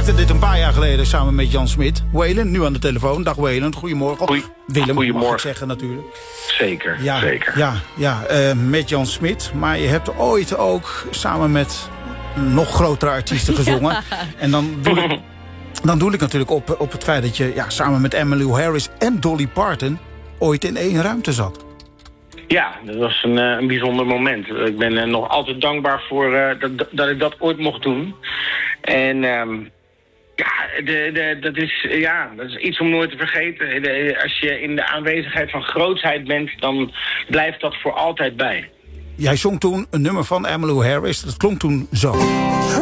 maakte dit een paar jaar geleden samen met Jan Smit. Waylon, nu aan de telefoon. Dag Waylon, goedemorgen. Willem, goedemorgen. mag ik zeggen natuurlijk. Zeker, Ja, zeker. Ja, met Jan Smit. Maar je hebt ooit ook samen met nog grotere artiesten gezongen. Ja. En dan doe ik natuurlijk op het feit dat je samen met Emmylou Harris en Dolly Parton ooit in één ruimte zat. Ja, dat was een bijzonder moment. Ik ben nog altijd dankbaar voor dat ik dat ooit mocht doen. En dat is iets om nooit te vergeten. Als je in de aanwezigheid van grootsheid bent, dan blijft dat voor altijd bij. Jij zong toen een nummer van Emmylou Harris. Dat klonk toen zo.